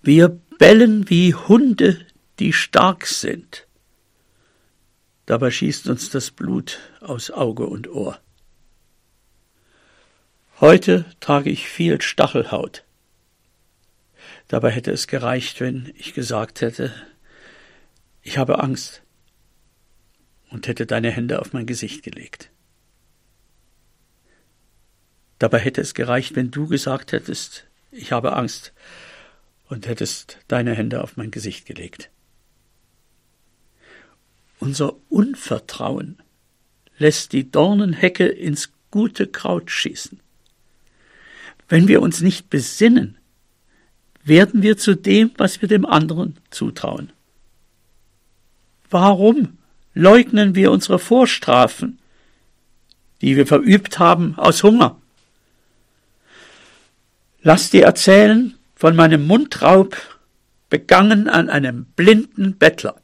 Wir bellen wie Hunde, die stark sind. Dabei schießt uns das Blut aus Auge und Ohr. Heute trage ich viel Stachelhaut. Dabei hätte es gereicht, wenn ich gesagt hätte, ich habe Angst, und hätte deine Hände auf mein Gesicht gelegt. Dabei hätte es gereicht, wenn du gesagt hättest, ich habe Angst, und hättest deine Hände auf mein Gesicht gelegt. Unser Unvertrauen lässt die Dornenhecke ins gute Kraut schießen. Wenn wir uns nicht besinnen, werden wir zu dem, was wir dem anderen zutrauen. Warum leugnen wir unsere Vorstrafen, die wir verübt haben aus Hunger? Lass dir erzählen von meinem Mundraub, begangen an einem blinden Bettler.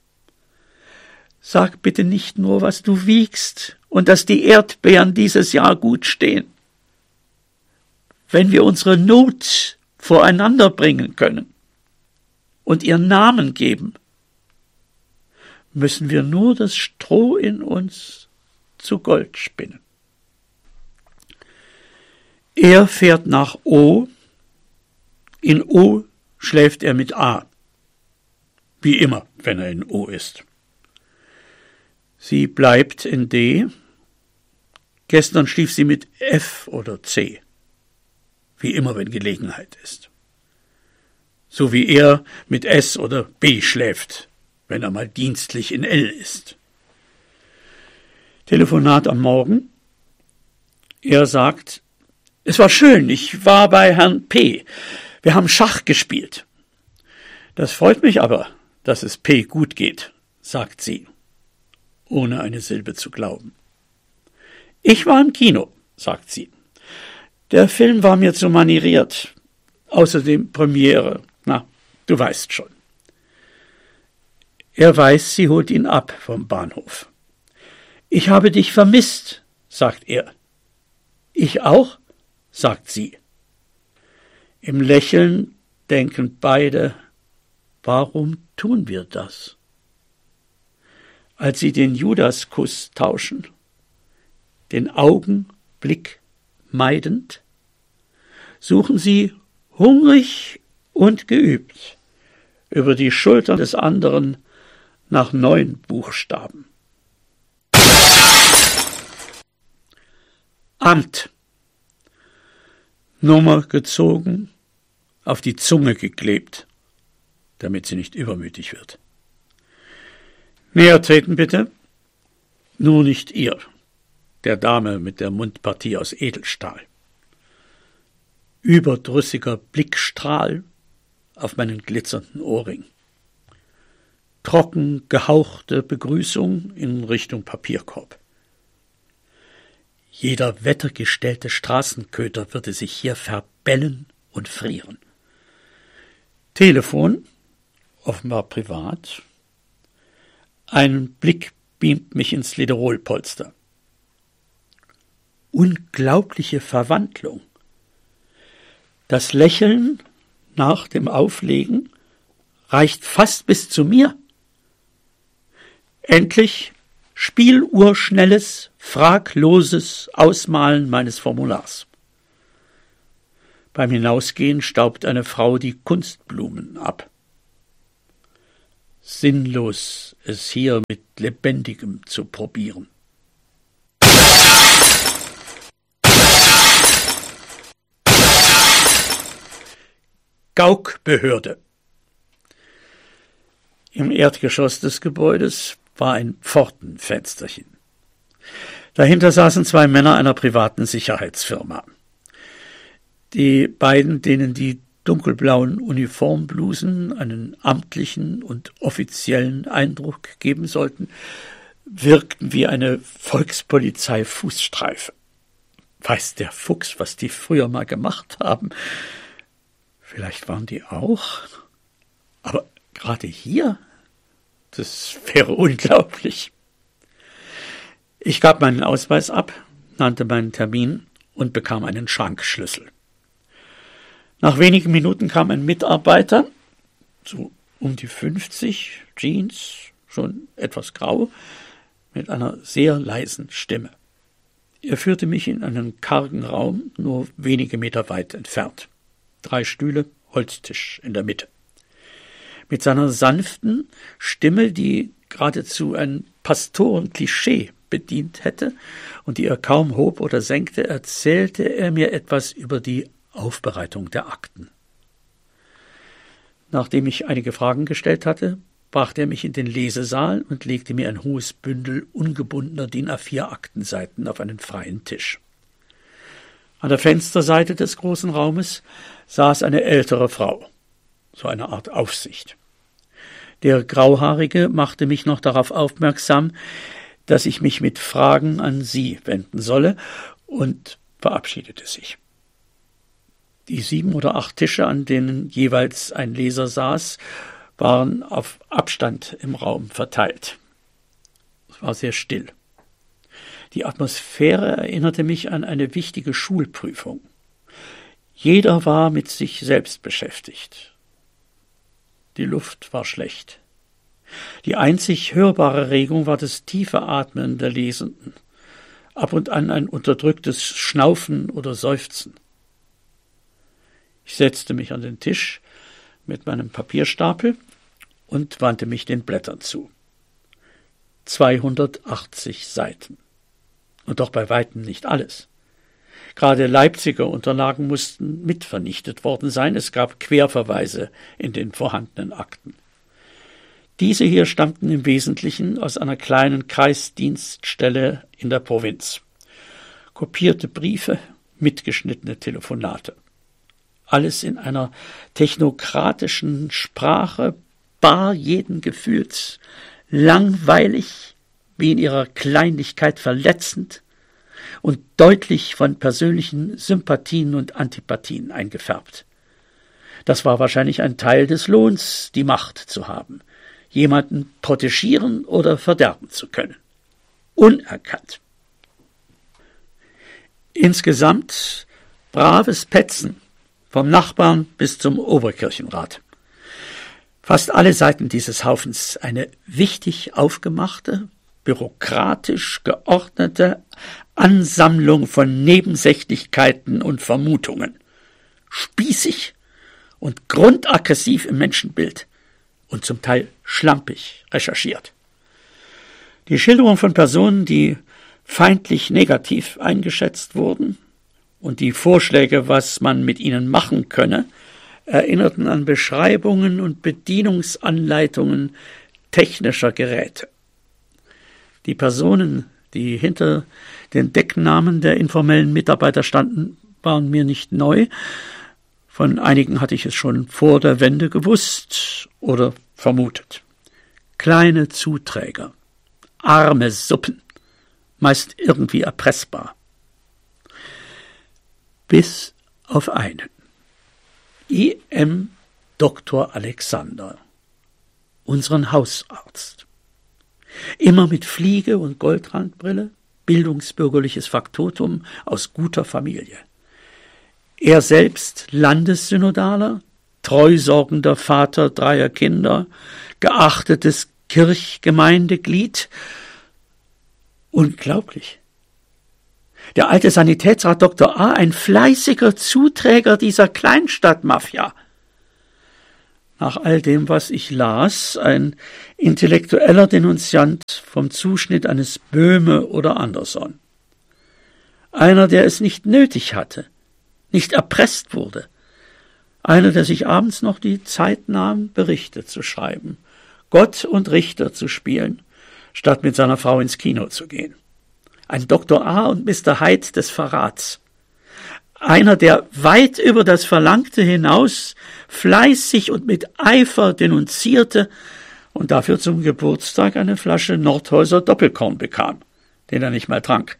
Sag bitte nicht nur, was du wiegst und dass die Erdbeeren dieses Jahr gut stehen. Wenn wir unsere Not voreinander bringen können und ihr Namen geben, müssen wir nur das Stroh in uns zu Gold spinnen. Er fährt nach O, in O schläft er mit A. Wie immer, wenn er in O ist. Sie bleibt in D. Gestern schlief sie mit F oder C. Wie immer, wenn Gelegenheit ist. So wie er mit S oder B schläft, wenn er mal dienstlich in L ist. Telefonat am Morgen. Er sagt, es war schön, ich war bei Herrn P. Wir haben Schach gespielt. Das freut mich aber, dass es P gut geht, sagt sie, ohne eine Silbe zu glauben. Ich war im Kino, sagt sie. Der Film war mir zu manieriert. Außerdem Premiere. Na, du weißt schon. Er weiß, sie holt ihn ab vom Bahnhof. Ich habe dich vermisst, sagt er. Ich auch, sagt sie. Im Lächeln denken beide, warum tun wir das? Als sie den Judaskuss tauschen, den Augenblick meidend, suchen sie hungrig und geübt über die Schultern des anderen nach neuen Buchstaben. Amt. Nummer gezogen, auf die Zunge geklebt, damit sie nicht übermütig wird. Näher treten bitte. Nur nicht ihr, der Dame mit der Mundpartie aus Edelstahl. Überdrüssiger Blickstrahl auf meinen glitzernden Ohrring. Trocken gehauchte Begrüßung in Richtung Papierkorb. Jeder wettergestellte Straßenköter würde sich hier verbellen und frieren. Telefon, offenbar privat. Ein Blick beamt mich ins Lederolpolster. Unglaubliche Verwandlung. Das Lächeln nach dem Auflegen reicht fast bis zu mir. Endlich spieluhrschnelles, fragloses Ausmalen meines Formulars. Beim Hinausgehen staubt eine Frau die Kunstblumen ab. Sinnlos, es hier mit Lebendigem zu probieren. Gaukbehörde. Im Erdgeschoss des Gebäudes war ein Pfortenfensterchen. Dahinter saßen zwei Männer einer privaten Sicherheitsfirma. Die beiden, denen die dunkelblauen Uniformblusen einen amtlichen und offiziellen Eindruck geben sollten, wirkten wie eine Volkspolizei-Fußstreife. Weiß der Fuchs, was die früher mal gemacht haben? Vielleicht waren die auch. Aber gerade hier? Das wäre unglaublich. Ich gab meinen Ausweis ab, nannte meinen Termin und bekam einen Schrankschlüssel. Nach wenigen Minuten kam ein Mitarbeiter, so um die 50, Jeans, schon etwas grau, mit einer sehr leisen Stimme. Er führte mich in einen kargen Raum, nur wenige Meter weit entfernt. 3 Stühle, Holztisch in der Mitte. Mit seiner sanften Stimme, die geradezu ein Pastorenklischee bedient hätte und die er kaum hob oder senkte, erzählte er mir etwas über die Aufbereitung der Akten. Nachdem ich einige Fragen gestellt hatte, brachte er mich in den Lesesaal und legte mir ein hohes Bündel ungebundener DIN A4 Aktenseiten auf einen freien Tisch. An der Fensterseite des großen Raumes saß eine ältere Frau, so eine Art Aufsicht. Der Grauhaarige machte mich noch darauf aufmerksam, dass ich mich mit Fragen an sie wenden solle, und verabschiedete sich. Die 7 oder 8 Tische, an denen jeweils ein Leser saß, waren auf Abstand im Raum verteilt. Es war sehr still. Die Atmosphäre erinnerte mich an eine wichtige Schulprüfung. Jeder war mit sich selbst beschäftigt. Die Luft war schlecht. Die einzig hörbare Regung war das tiefe Atmen der Lesenden, ab und an ein unterdrücktes Schnaufen oder Seufzen. Ich setzte mich an den Tisch mit meinem Papierstapel und wandte mich den Blättern zu. 280 Seiten. Und doch bei weitem nicht alles. Gerade Leipziger Unterlagen mussten mitvernichtet worden sein. Es gab Querverweise in den vorhandenen Akten. Diese hier stammten im Wesentlichen aus einer kleinen Kreisdienststelle in der Provinz. Kopierte Briefe, mitgeschnittene Telefonate. Alles in einer technokratischen Sprache, bar jeden Gefühls, langweilig, wie in ihrer Kleinlichkeit verletzend und deutlich von persönlichen Sympathien und Antipathien eingefärbt. Das war wahrscheinlich ein Teil des Lohns, die Macht zu haben, jemanden protegieren oder verderben zu können. Unerkannt. Insgesamt braves Petzen, vom Nachbarn bis zum Oberkirchenrat. Fast alle Seiten dieses Haufens eine wichtig aufgemachte, bürokratisch geordnete Ansammlung von Nebensächlichkeiten und Vermutungen. Spießig und grundaggressiv im Menschenbild und zum Teil schlampig recherchiert. Die Schilderung von Personen, die feindlich negativ eingeschätzt wurden, und die Vorschläge, was man mit ihnen machen könne, erinnerten an Beschreibungen und Bedienungsanleitungen technischer Geräte. Die Personen, die hinter den Decknamen der informellen Mitarbeiter standen, waren mir nicht neu. Von einigen hatte ich es schon vor der Wende gewusst oder vermutet. Kleine Zuträger, arme Suppen, meist irgendwie erpressbar. Bis auf einen. I.M. Dr. Alexander, unseren Hausarzt. Immer mit Fliege und Goldrandbrille, bildungsbürgerliches Faktotum aus guter Familie. Er selbst Landessynodaler, treusorgender Vater 3 Kinder, geachtetes Kirchgemeindeglied. Unglaublich. Der alte Sanitätsrat Dr. A., ein fleißiger Zuträger dieser Kleinstadtmafia. Nach all dem, was ich las, ein intellektueller Denunziant vom Zuschnitt eines Böhme oder Anderson. Einer, der es nicht nötig hatte, nicht erpresst wurde. Einer, der sich abends noch die Zeit nahm, Berichte zu schreiben, Gott und Richter zu spielen, statt mit seiner Frau ins Kino zu gehen. Ein Dr. A. und Mr. Hyde des Verrats. Einer, der weit über das Verlangte hinaus fleißig und mit Eifer denunzierte und dafür zum Geburtstag eine Flasche Nordhäuser Doppelkorn bekam, den er nicht mal trank.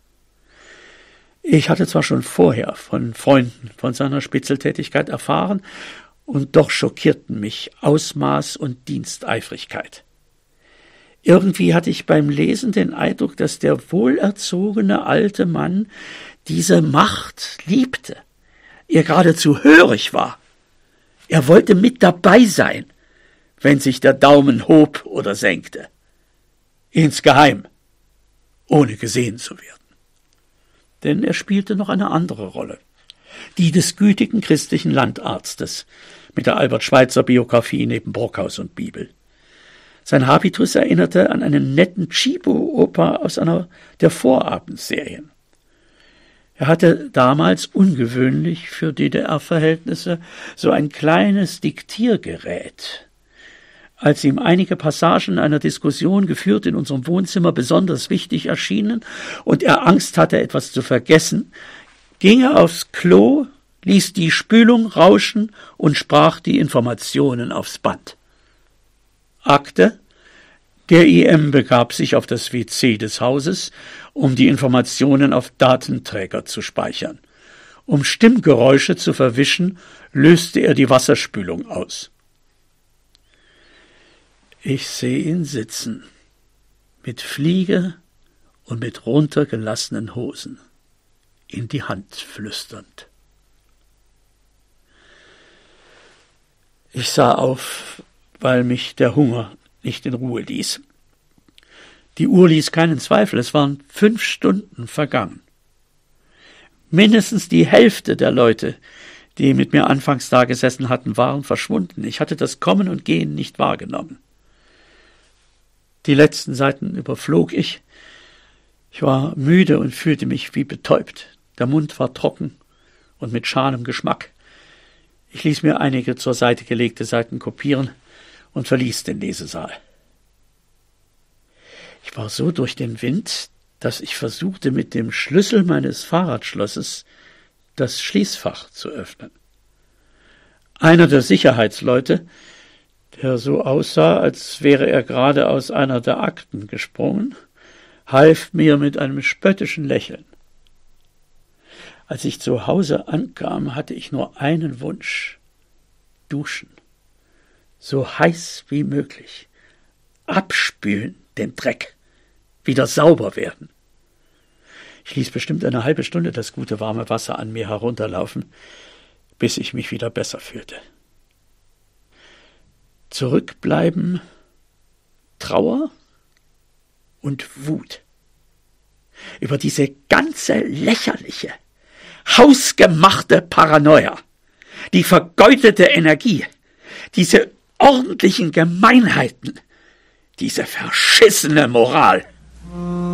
Ich hatte zwar schon vorher von Freunden von seiner Spitzeltätigkeit erfahren, und doch schockierten mich Ausmaß und Diensteifrigkeit. Irgendwie hatte ich beim Lesen den Eindruck, dass der wohlerzogene alte Mann diese Macht liebte. er geradezu hörig war. Er wollte mit dabei sein, wenn sich der Daumen hob oder senkte. Insgeheim, ohne gesehen zu werden. Denn er spielte noch eine andere Rolle, die des gütigen christlichen Landarztes mit der Albert-Schweitzer-Biografie neben Brockhaus und Bibel. Sein Habitus erinnerte an einen netten Chibo-Opa aus einer der Vorabendserien. Er hatte damals ungewöhnlich für DDR-Verhältnisse so ein kleines Diktiergerät. Als ihm einige Passagen einer Diskussion geführt in unserem Wohnzimmer besonders wichtig erschienen und er Angst hatte, etwas zu vergessen, ging er aufs Klo, ließ die Spülung rauschen und sprach die Informationen aufs Band. Akte: Der IM begab sich auf das WC des Hauses, um die Informationen auf Datenträger zu speichern. Um Stimmgeräusche zu verwischen, löste er die Wasserspülung aus. Ich sehe ihn sitzen, mit Fliege und mit runtergelassenen Hosen, in die Hand flüsternd. Ich sah auf, weil mich der Hunger nicht in Ruhe ließ. Die Uhr ließ keinen Zweifel, es waren 5 Stunden vergangen. Mindestens die Hälfte der Leute, die mit mir anfangs da gesessen hatten, waren verschwunden. Ich hatte das Kommen und Gehen nicht wahrgenommen. Die letzten Seiten überflog ich. Ich war müde und fühlte mich wie betäubt. Der Mund war trocken und mit schalem Geschmack. Ich ließ mir einige zur Seite gelegte Seiten kopieren und verließ den Lesesaal. Ich war so durch den Wind, dass ich versuchte, mit dem Schlüssel meines Fahrradschlosses das Schließfach zu öffnen. Einer der Sicherheitsleute, der so aussah, als wäre er gerade aus einer der Akten gesprungen, half mir mit einem spöttischen Lächeln. Als ich zu Hause ankam, hatte ich nur einen Wunsch: duschen. So heiß wie möglich. Abspülen, den Dreck. Wieder sauber werden. Ich ließ bestimmt eine halbe Stunde das gute warme Wasser an mir herunterlaufen, bis ich mich wieder besser fühlte. Zurückbleiben Trauer und Wut über diese ganze lächerliche, hausgemachte Paranoia, die vergeudete Energie, diese ordentlichen Gemeinheiten, diese verschissene Moral.